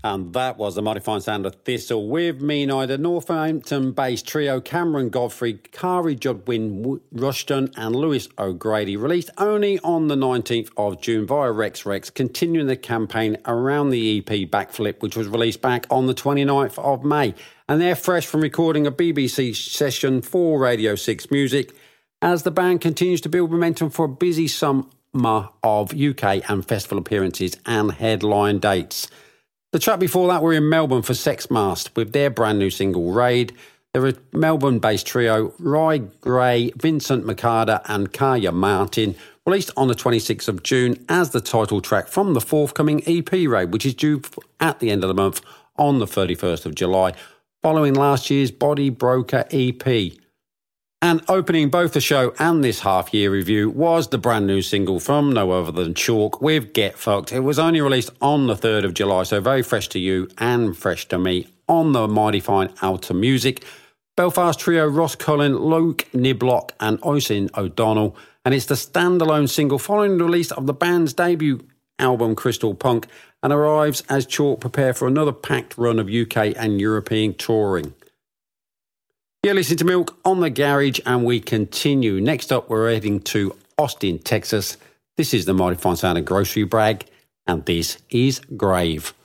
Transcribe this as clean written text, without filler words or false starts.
And that was the mighty fine sound of Thistle with Me Neither. Northampton-based trio Cameron Godfrey, Kari Judwin Rushton and Lewis O'Grady released only on the 19th of June via Rex Rex, continuing the campaign around the EP Backflip, which was released back on the 29th of May. And they're fresh from recording a BBC session for Radio 6 Music as the band continues to build momentum for a busy summer of UK and festival appearances and headline dates. The track before that were in Melbourne for Sexmast with their brand new single Raid. They're a Melbourne-based trio, Rye Gray, Vincent Makada and Kaya Martin, released on the 26th of June as the title track from the forthcoming EP Raid, which is due at the end of the month on the 31st of July, following last year's Body Broker EP. And opening both the show and this half-year review was the brand new single from no other than Chalk with Get Fucked. It was only released on the 3rd of July, so very fresh to you and fresh to me on the mighty fine Alta Music. Belfast trio Ross Cullen, Luke Niblock and Oisin O'Donnell, and it's the standalone single following the release of the band's debut album Crystal Punk, and arrives as Chalk prepare for another packed run of UK and European touring. You're listening to Milk on the Garage, and we continue. Next up, we're heading to Austin, Texas. This is the mighty fine sound of Grocery Brag, and this is Grave.